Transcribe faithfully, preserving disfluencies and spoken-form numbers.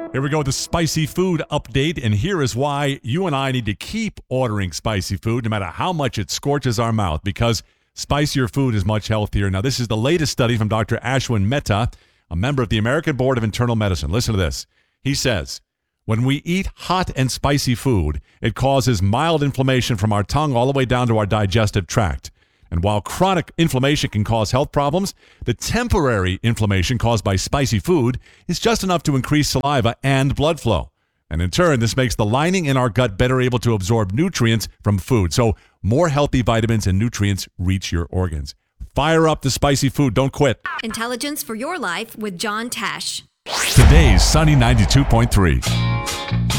Here we go with the spicy food update, and here is why you and I need to keep ordering spicy food no matter how much it scorches our mouth, because spicier food is much healthier. Now, this is the latest study from Doctor Ashwin Mehta, a member of the American Board of Internal Medicine. Listen to this. He says, when we eat hot and spicy food, it causes mild inflammation from our tongue all the way down to our digestive tract. And while chronic inflammation can cause health problems, the temporary inflammation caused by spicy food is just enough to increase saliva and blood flow. And in turn, this makes the lining in our gut better able to absorb nutrients from food. So more healthy vitamins and nutrients reach your organs. Fire up the spicy food. Don't quit. Intelligence for your life with John Tesh. Today's Sunny ninety-two point three.